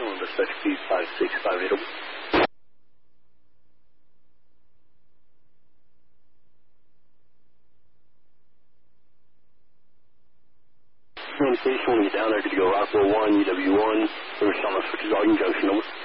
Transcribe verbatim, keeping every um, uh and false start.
on dispatch P five six five eight. Communication, when you get down there, could you go Rockwell one, U W one, River Summit, which is Ogden Junction, over.